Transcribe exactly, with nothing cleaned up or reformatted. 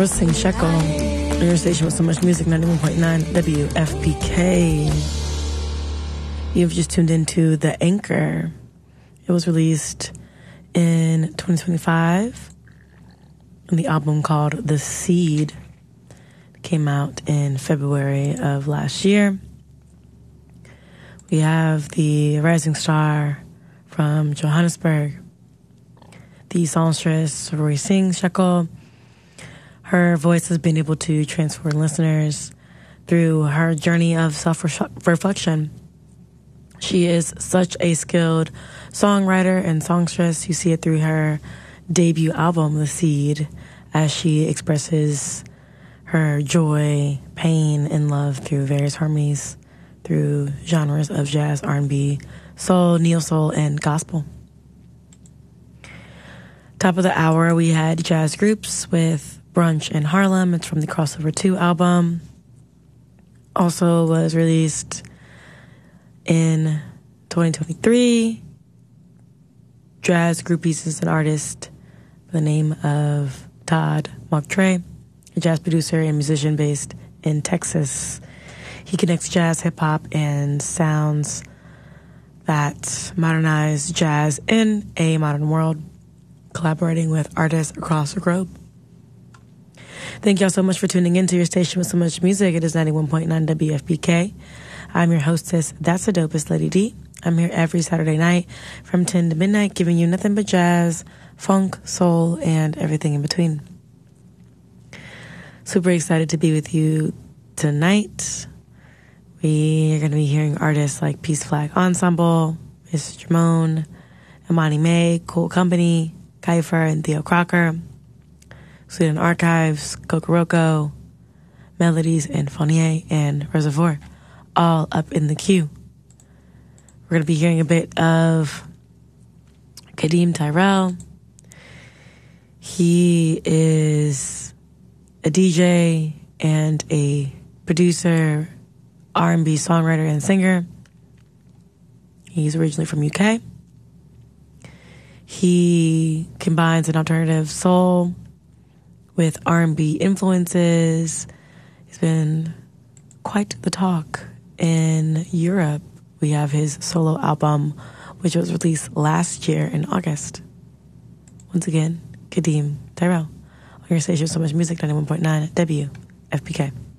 Rosing Shekel on your station with so much music, ninety-one point nine W F P K. You've just tuned into The Anchor. It was released in twenty twenty-five on the album called The Seed. It came out in February of last year. We have the rising star from Johannesburg, the songstress Rosing Shekel. Her voice has been able to transform listeners through her journey of self-reflection. She is such a skilled songwriter and songstress. You see it through her debut album, The Seed, as she expresses her joy, pain, and love through various harmonies, through genres of jazz, R and B, soul, neo-soul, and gospel. Top of the hour, we had Jazz Groups with Brunch in Harlem. It's from the Crossover two album. Also was released in twenty twenty-three. Jazz Groupies is an artist by the name of Todd Mocktrey, a jazz producer and musician based in Texas. He connects jazz, hip-hop, and sounds that modernize jazz in a modern world, collaborating with artists across the globe. Thank y'all so much for tuning into your station with so much music. It is ninety-one point nine W F P K. I'm your hostess, That's the Dopest, Lady D. I'm here every Saturday night from ten to midnight, giving you nothing but jazz, funk, soul, and everything in between. Super excited to be with you tonight. We are going to be hearing artists like Peace Flag Ensemble, Miss Jamone, Imani May, Cool Company, Kiefer and Theo Crocker, Sweden Archives, Kokoroko, Melodies and Fournier, and Reservoir, all up in the queue. We're going to be hearing a bit of Kadeem Tyrell. He is a D J and a producer, R and B songwriter and singer. He's originally from U K. He combines an alternative soul with R and B influences. He's been quite the talk in Europe. We have his solo album, which was released last year in August. Once again, Kadeem Tyrell on your station, so much music, ninety-one point nine W F P K.